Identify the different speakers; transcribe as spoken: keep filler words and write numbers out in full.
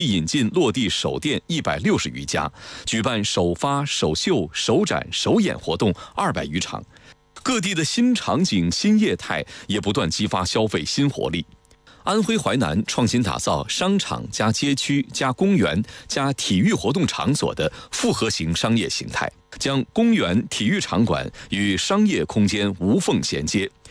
Speaker 1: 引进落地首店一百六十余家，举办首发、首秀、首展、首演活动二百余场。各地的新场景、新业态也不断激发消费新活力。安徽淮南创新打造商场加街区加公园加体育活动场所的复合型商业形态，将公园、体育场馆与商业空间无缝衔接，